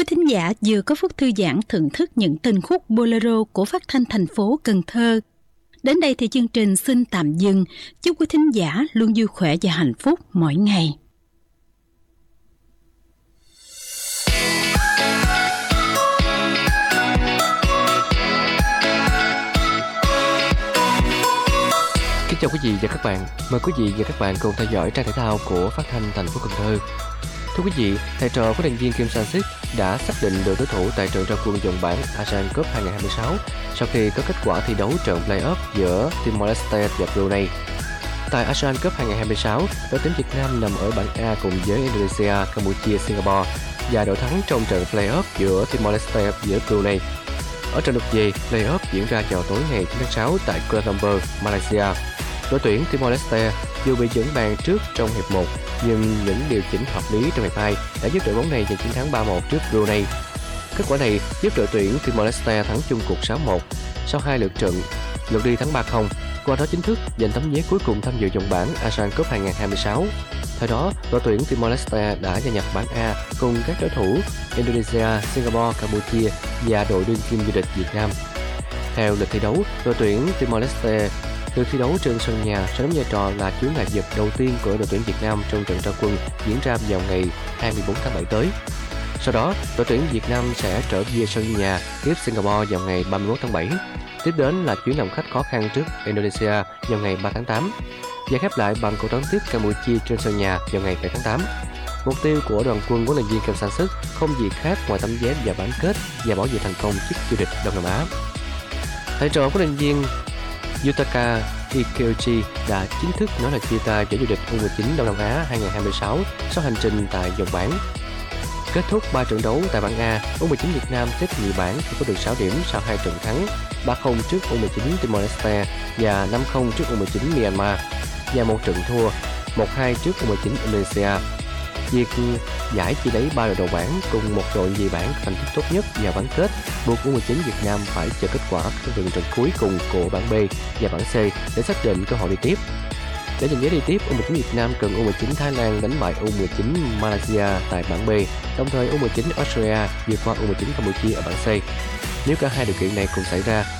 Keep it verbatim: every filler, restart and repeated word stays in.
thính giả vừa có phút thư giãn thưởng thức những tình khúc bolero của phát thanh thành phố Cần Thơ. Đến đây thì chương trình xin tạm dừng. Chúc quý thính giả luôn vui khỏe và hạnh phúc mỗi ngày. Kính chào quý vị và các bạn. Mời quý vị và các bạn cùng theo dõi trang thể thao của phát thanh thành phố Cần Thơ. Thưa quý vị, thầy trò huấn luyện viên Kim Sang-sik đã xác định được đối thủ tại trận ra quân vòng bảng Asian Cup hai không hai sáu sau khi có kết quả thi đấu trận play-off giữa Timor-Leste và Brunei. Tại Asian Cup hai không hai sáu, đội tuyển Việt Nam nằm ở bảng A cùng với Indonesia, Campuchia, Singapore và đội thắng trong trận play-off giữa Timor-Leste với Brunei. Ở trận lượt về, play-off diễn ra vào tối ngày chín tháng sáu tại Kuala Lumpur, Malaysia. Đội tuyển Timor-Leste dù bị dẫn bàn trước trong hiệp một, nhưng những điều chỉnh hợp lý trong hiệp hai đã giúp đội bóng này giành chiến thắng ba một trước Brunei. Kết quả này giúp đội tuyển Timor-Leste thắng chung cuộc sáu một sau hai lượt trận, lượt đi thắng ba không, qua đó chính thức giành tấm vé cuối cùng tham dự vòng bảng Asian Cup hai không hai sáu. Thời đó, đội tuyển Timor-Leste đã gia nhập bảng A cùng các đối thủ Indonesia, Singapore, Campuchia và đội đương kim vô địch Việt Nam. Theo lịch thi đấu, đội tuyển Timor-Leste được thi đấu trên sân nhà sẽ đóng vai trò là chướng ngại vật đầu tiên của đội tuyển Việt Nam trong trận ra quân diễn ra vào ngày hai mươi bốn tháng bảy tới. Sau đó, đội tuyển Việt Nam sẽ trở về sân nhà tiếp Singapore vào ngày ba mươi mốt tháng bảy. Tiếp đến là chuyến làm khách khó khăn trước Indonesia vào ngày ba tháng tám và khép lại bằng cuộc đón tiếp Campuchia trên sân nhà vào ngày bảy tháng tám. Mục tiêu của đoàn quân huấn luyện viên Kim Sang-sik không gì khác ngoài tấm vé vào bán kết và bảo vệ thành công chức vô địch Đông Nam Á. Thầy trò huấn luyện viên Yutaka Ikeuchi đã chính thức nói lời chia tay giải vô địch u mười chín Đông Nam Á hai không hai sáu sau hành trình tại vòng bảng. Kết thúc ba trận đấu tại bảng A, u mười chín Việt Nam xếp nhì bảng khi có được sáu điểm sau hai trận thắng ba không trước u mười chín Timor-Leste và năm không trước u mười chín Myanmar và một trận thua một hai trước u mười chín Indonesia. Việc giải chỉ lấy ba đội đầu bảng cùng một đội nhì bảng thành tích tốt nhất vào bán kết buộc u mười chín Việt Nam phải chờ kết quả các trận cuối cùng của bảng B và bảng C để xác định cơ hội đi tiếp. Để giành vé đi tiếp, u mười chín Việt Nam cần u mười chín Thái Lan đánh bại u mười chín Malaysia tại bảng B, đồng thời u mười chín Australia vượt qua u mười chín Campuchia ở bảng C. Nếu cả hai điều kiện này cùng xảy ra,